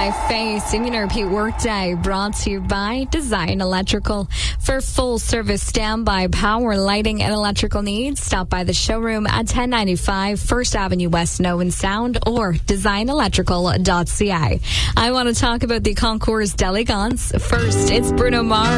by Face. I'm going to repeat Workday, brought to you by Design Electrical. For full service standby power, lighting, and electrical needs, stop by the showroom at 1095 First Avenue West, Nolan Sound, or designelectrical.ca. I want to talk about the Concours d'Elegance. First, it's Bruno Mars.